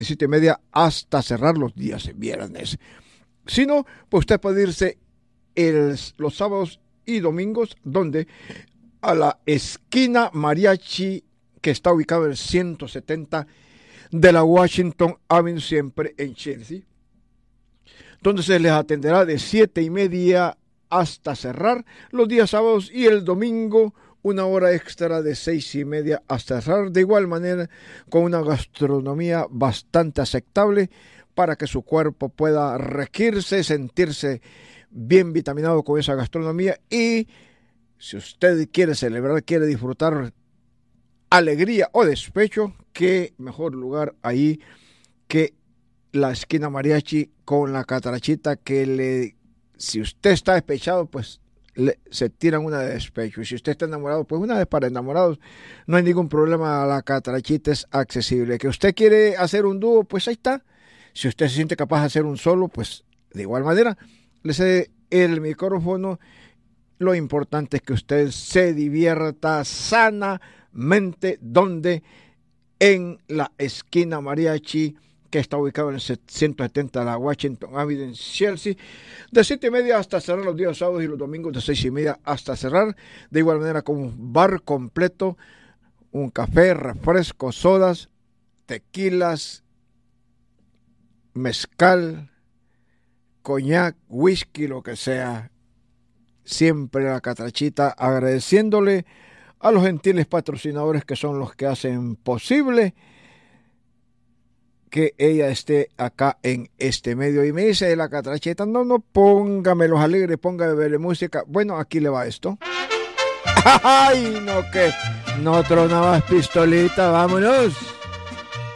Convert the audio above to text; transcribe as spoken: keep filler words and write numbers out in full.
siete y media hasta cerrar los días viernes. Si no, pues usted puede irse el, los sábados y domingos, donde a la esquina Mariachi, que está ubicado en el ciento setenta de la Washington Avenue, siempre en Chelsea, donde se les atenderá de siete y media hasta cerrar los días sábados, y el domingo una hora extra de seis y media hasta cerrar, de igual manera con una gastronomía bastante aceptable para que su cuerpo pueda regirse, sentirse bien vitaminado con esa gastronomía. Y si usted quiere celebrar, quiere disfrutar alegría o despecho, qué mejor lugar ahí que la esquina Mariachi con la catrachita, que le, si usted está despechado, pues le, se tiran una de despecho, y si usted está enamorado, pues una vez para enamorados, no hay ningún problema, la catrachita es accesible. Que usted quiere hacer un dúo, pues ahí está. Si usted se siente capaz de hacer un solo, pues de igual manera le cede el micrófono. Lo importante es que usted se divierta sanamente, donde en la esquina Mariachi, que está ubicado en el ciento setenta de la Washington Avenue en Chelsea, de siete y media hasta cerrar los días sábados, y los domingos de seis y media hasta cerrar. De igual manera, con un bar completo, un café, refrescos, sodas, tequilas, mezcal, coñac, whisky, lo que sea. Siempre la catrachita, agradeciéndole a los gentiles patrocinadores que son los que hacen posible que ella esté acá en este medio. Y me dice la catrachita, no, no, póngamelos alegres, póngame música. Bueno, aquí le va esto. ¡Ay, no, que no tronabas pistolita! ¡Vámonos!